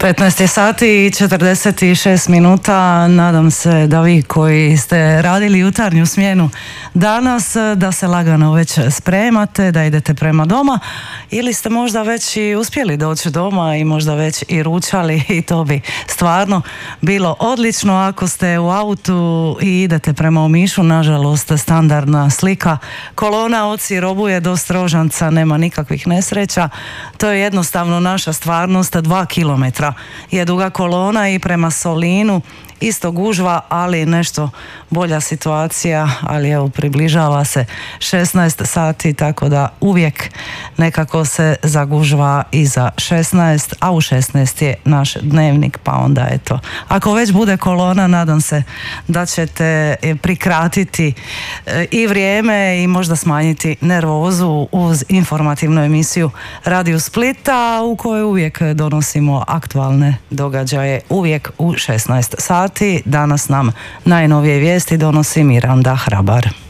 15 sati i 46 minuta. Nadam se da vi koji ste radili jutarnju smjenu danas, da se lagano već spremate, da idete prema doma, ili ste možda već i uspjeli doći doma i možda već i ručali, i to bi stvarno bilo odlično. Ako ste u autu i idete prema Omišu, nažalost standardna slika, kolona od Sirobuje do Strožanca, nema nikakvih nesreća. To je jednostavno naša stvarnost. 2 kilometra je duga kolona i prema Solinu isto gužva, ali nešto bolja situacija, ali evo približava se 16 sati, tako da uvijek nekako se zagužva i za 16, a u 16 je naš dnevnik, pa onda eto, ako već bude kolona, nadam se da ćete prikratiti i vrijeme i možda smanjiti nervozu uz informativnu emisiju Radio Splita, u kojoj uvijek donosimo aktualne događaje, uvijek u 16 sati. Danas nam najnovije vijesti donosi Miranda Hrabar.